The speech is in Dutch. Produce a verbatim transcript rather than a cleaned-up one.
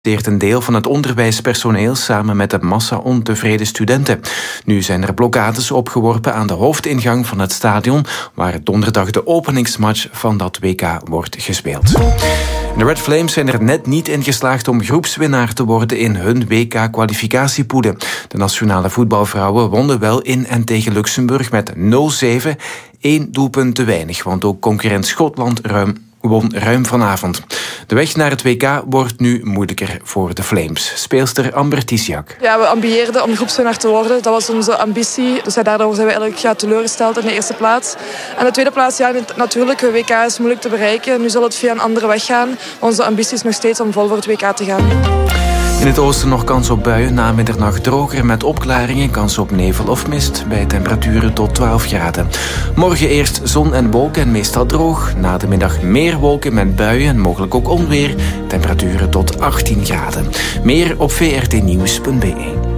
Een deel van het onderwijspersoneel samen met de massa ontevreden studenten. Nu zijn er blokkades opgeworpen aan de hoofdingang van het stadion, waar donderdag de openingsmatch van dat W K wordt gespeeld. De Red Flames zijn er net niet in geslaagd om groepswinnaar te worden in hun W K-kwalificatiepoelen. De nationale voetbalvrouwen wonnen wel in en tegen Luxemburg met nul zeven, één doelpunt te weinig, want ook concurrent Schotland ruim won ruim vanavond. De weg naar het W K wordt nu moeilijker voor de Flames. Speelster Amber Tisiak. Ja, we ambieerden om groepswinnaar te worden. Dat was onze ambitie. Dus ja, daardoor zijn we eigenlijk ja, teleurgesteld in de eerste plaats. En de tweede plaats, ja, natuurlijk, de W K is moeilijk te bereiken. Nu zal het via een andere weg gaan. Onze ambitie is nog steeds om vol voor het W K te gaan. In het oosten nog kans op buien, na middernacht droger met opklaringen, kans op nevel of mist, bij temperaturen tot twaalf graden. Morgen eerst zon en wolken en meestal droog. Na de middag meer wolken met buien en mogelijk ook onweer. Temperaturen tot achttien graden. Meer op v r t nieuws punt b e.